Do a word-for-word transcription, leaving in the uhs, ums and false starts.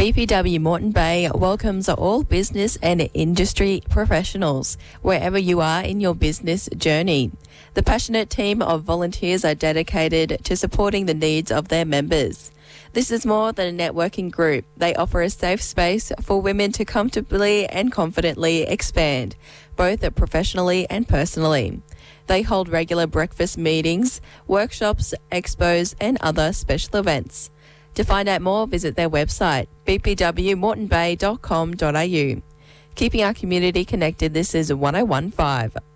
B P W Moreton Bay welcomes all business and industry professionals, wherever you are in your business journey. The passionate team of volunteers are dedicated to supporting the needs of their members. This is more than a networking group. They offer a safe space for women to comfortably and confidently expand, both professionally and personally. They hold regular breakfast meetings, workshops, expos and other special events. To find out more, visit their website, b p w moreton bay dot com dot a u. Keeping our community connected, this is one oh one point five.